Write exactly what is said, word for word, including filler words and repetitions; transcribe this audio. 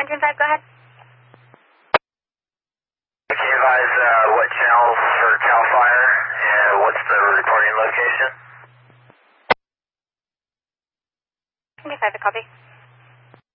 Engine five, go ahead. Can you advise uh, what channels for CAL FIRE and what's the reporting location? Engine five, I copy.